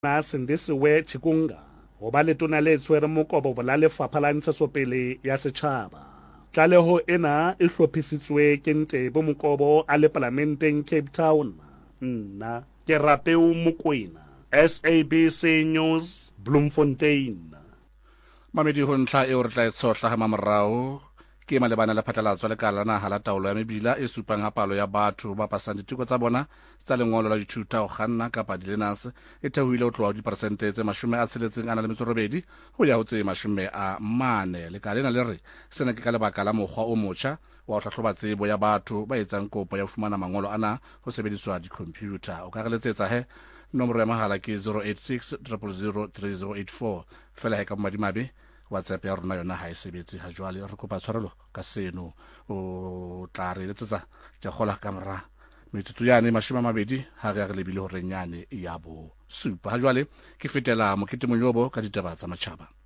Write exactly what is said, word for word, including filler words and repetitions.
na Sindisiwe Chikunga ho ba letona le tshwere mokobo la lefapha la ntshetsopele ya setjhaba. Tlaleho ena e hlophisitswe ke Ntebo Mokobo a le Parlamenteng Cape Town. Nna ke Rapeu Mokoena, S A B C News, Bloemfontein. Mamedi ho ntlha e o re tla e tshotla ha mamorao ke malebana le phatlalatso le kala naha la taolo ya mebila e supang ha palo ya batho ba pasang diteko tsa bona tsa lengolo la dithuta ho kganna kapa dilenase e theohile ho tloha diperesente tse mashome a tsheletseng a na le metso robedi ho ya ho tse mashome a mane. Lekala lena le re sena ke ka lebaka la mokgwa o motjha wa ho hlahloba tsebo ya batho ba etsang kopo ya ho fumana mangolo ana ho sebediswa dikhompiyuta. O ka re letsetsa he nomoro ya mahala ke zero eight six zero zero three zero eight four fela he ka madimabe WhatsApp ya rona yona ha e sebetse ha jwale re kopa tshwarelo ka seno. O tla re letsetsa ke gola ka mora metsotso yane mashome a mabedi ha re re lebile ho renyane ya bo supa ha jwale ke fetela mokete monyobo ka ditaba tsa matjhaba.